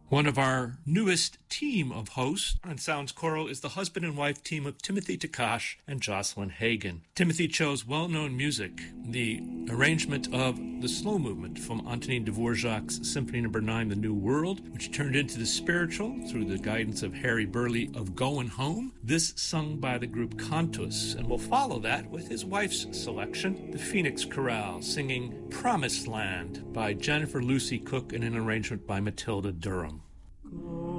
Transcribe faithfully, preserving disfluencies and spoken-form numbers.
One of our newest team of hosts on Sounds Choral is the husband and wife team of Timothy Takash and Jocelyn Hagan. Timothy chose well-known music, the arrangement of the slow movement from Antonin Dvorak's Symphony Number nine, The New World, which turned into the spiritual through the guidance of Harry Burley of Goin' Home, this sung by the group Cantus, and we'll follow that with his wife's selection, the Phoenix Chorale, singing Promised Land by Jennifer Lucy Cook in an arrangement by Matilda Durham.